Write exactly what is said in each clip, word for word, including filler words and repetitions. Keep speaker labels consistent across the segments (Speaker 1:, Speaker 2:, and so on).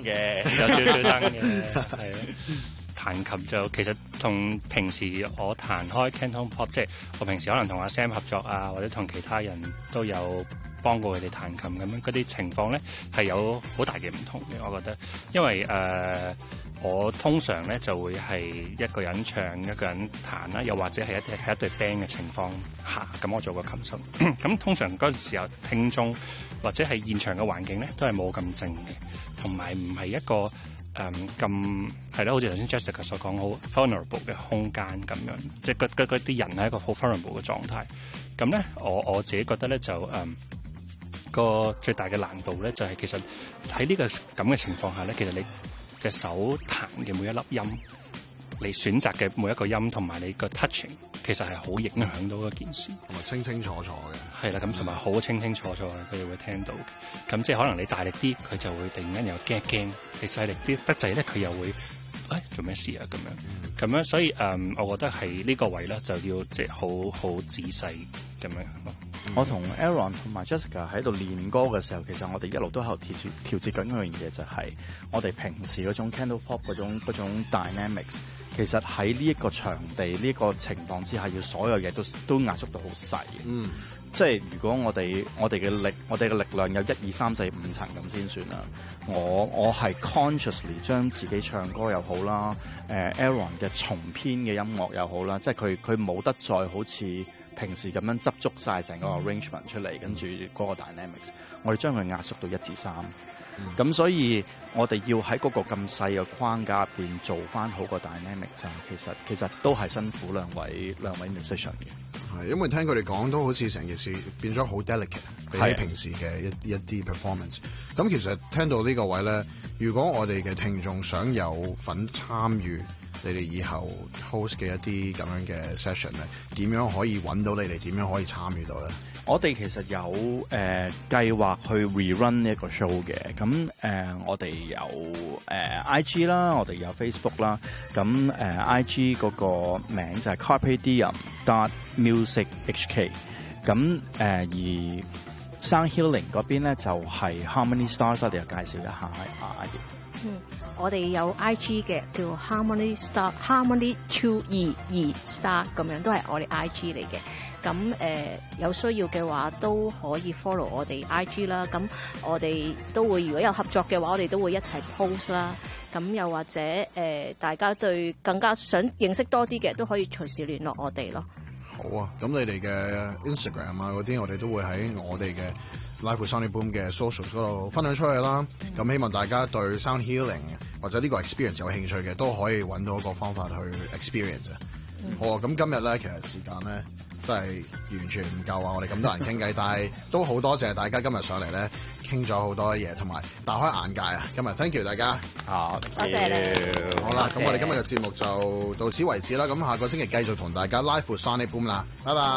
Speaker 1: 嘅，
Speaker 2: 有少少燈嘅，係啊。彈琴就其實同平時我彈開 Canton Pop， 即係我平時可能同阿 Sam 合作啊，或者同其他人都有幫過佢哋彈琴咁樣，嗰啲情況咧係有好大嘅唔同嘅，我覺得，因為誒、呃、我通常咧就會係一個人唱，一個人彈啦，又或者係一係一隊 band 嘅情況下，咁我做個琴手，咁通常嗰陣時候聽眾或者係現場嘅環境咧都係冇咁靜嘅，同埋唔係一個。誒咁係咯，好似頭先 Jessica 所講，好 vulnerable 嘅空間咁樣，即係嗰嗰啲人係一個好 vulnerable 嘅狀態。咁咧，我我自己覺得咧就誒、嗯、個最大嘅難度咧就係、是、其實喺呢個咁嘅情況下咧，其實你隻手彈嘅每一粒音，你選擇嘅每一個音同埋你個 touching，其實係好影響到嗰件事，
Speaker 3: 同埋清清楚楚嘅。係
Speaker 2: 啦，咁同埋好清清楚楚嘅，佢哋會聽到嘅。咁即係可能你大力啲，佢就會突然間又驚一驚；你細力啲得滯咧，佢又會誒、哎、做咩事啊咁樣。咁、嗯、樣所以誒、嗯，我覺得係呢個位咧就要即係好好仔細咁樣。
Speaker 1: 嗯、我同 Aaron 同埋 Jessica 喺度練歌嘅時候，其實我哋一路都喺度調節調節緊嗰樣嘢，就係我哋平時嗰種 Candle Pop 嗰種嗰種 dynamics。其實喺呢一個場地呢一、這個情況之下，要所有嘢都都壓縮到好細。嗯，即係如果我哋我哋嘅力我哋嘅力量有一二三四五層咁先算啦。我我係 consciously 將自己唱歌又好啦，誒、呃、Aaron 嘅重編嘅音樂又好啦，即係佢佢冇得再好似平時咁樣執足晒成個 arrangement 出嚟，跟住嗰個 dynamics， 我哋將佢壓縮到一至三。咁、嗯、所以我哋要喺嗰個咁細嘅框架入邊做翻好個 dynamics， 其實其實都係辛苦兩位兩位 musician 嘅。
Speaker 3: 係因為聽佢哋講都好似成件事變咗好 delicate， 比起平時嘅一一啲 performance。咁其實聽到呢個位咧，如果我哋嘅聽眾想有份參與你哋以後 host 嘅一啲咁樣嘅 session 咧，點樣可以揾到你哋？點樣可以參與到咧？
Speaker 1: 我哋其實有誒、呃、計劃去 rerun 呢一個 show 嘅，咁誒、呃、我哋有誒、呃、I G 啦，我哋有 Facebook 啦，咁誒、呃、I G 嗰個名就係 Carpe Diem dot Music H K， 咁誒、呃、而 Sound Healing 嗰邊咧就係、是、Harmony Stars， 我哋又介紹一下啊。
Speaker 4: 嗯，我哋有 I G 嘅叫 Harmony Star Harmony Two 二二 Star， 咁樣都係我哋 I G 嚟嘅。咁誒、呃、有需要嘅話都可以 follow 我哋 I G 啦。咁我哋都會如果有合作嘅話，我哋都會一齊 post 啦。咁又或者誒、呃、大家對更加想認識多啲嘅，都可以隨時聯絡我哋咯。
Speaker 3: 好啊，咁你哋嘅 Instagram 啊嗰啲，我哋都會喺我哋嘅 Live with Sonic Boom 嘅 socials 嗰度分享出去啦。咁、嗯、希望大家對 Sound Healing 或者呢個 experience 有興趣嘅，都可以揾到一個方法去 experience 啊、嗯。好啊，咁今日咧其實時間咧真係完全唔夠啊！我哋咁多人傾偈，但係都好多謝大家今日上嚟咧傾咗好多嘢，同埋大開眼界啊！今日 thank you 大家，
Speaker 1: 好
Speaker 4: 多謝你。
Speaker 3: 好啦，咁我哋今日嘅節目就到此為止啦。咁下個星期繼續同大家 Live with Sonic Boom 啦，拜拜。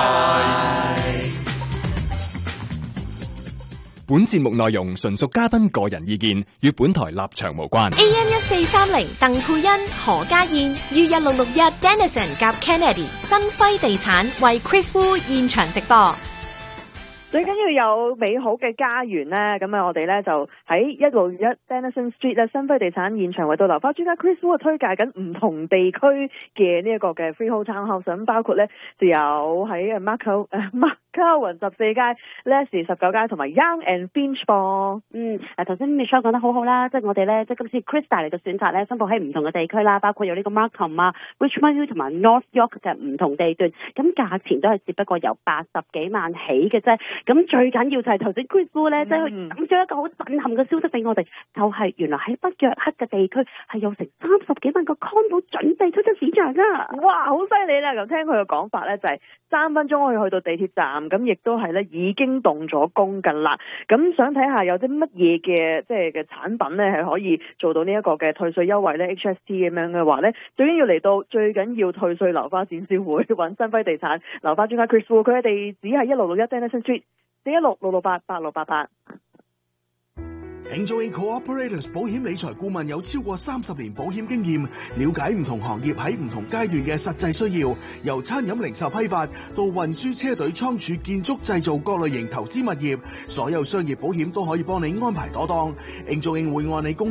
Speaker 5: 本節目內容純屬嘉賓個人意見，與本台立場無關。
Speaker 6: A M 一四三零鄧佩欣、何家燕，於一六六一 Dennison 夾 Kennedy 新輝地產為 Chris Wu 現場直播。
Speaker 7: 最緊要有美好嘅家園咧，咁啊我哋咧就喺一六六一 Dennison Street 咧新輝地產現場為到樓花專家 Chris Wu 推介緊唔同地區嘅呢一個嘅 freehold townhouse，咁包括咧就有喺 Marco 誒 Marco 十四街、Leslie 十九街同埋 Young and Finch 噃。
Speaker 8: 嗯，誒頭先 Michelle 講得好好啦，即係我哋咧即係今次 Chris 帶嚟嘅選擇咧，分佈喺唔同嘅地區啦，包括有呢個 Markham 啊、Richmond Hill 同埋 North York 嘅唔同地段，咁價錢都係只不過由八十幾萬起嘅啫。咁最緊要就係頭先 Chris Wu 咧，即係佢講咗一個好震撼嘅消息俾我哋，就係、是、原來喺北約克嘅地區係有成三十幾萬個 condo 準備出出市場啊！
Speaker 7: 哇，好犀利啦！咁聽佢嘅講法咧，就係三分鐘可以去到地鐵站，咁亦都係咧已經動咗工㗎啦。咁想睇下有啲乜嘢嘅即係嘅產品咧係可以做到呢一個嘅退稅優惠咧 H S T 咁樣嘅話咧，最緊要嚟到最緊要退稅樓花展銷會揾新輝地產樓花專家 Chris Wu， 佢嘅地址係一六六一 Dennison Street。四一六六六八八六八八。
Speaker 9: Angel Incorporated 保險理財顧問有超過三十年保險經驗，了解唔同行業喺唔同階段嘅實際需要，由餐飲零售批發到運輸車隊倉儲建築製造各類型投資物業，所有商業保險都可以幫你安排妥當。Angel In 會按你公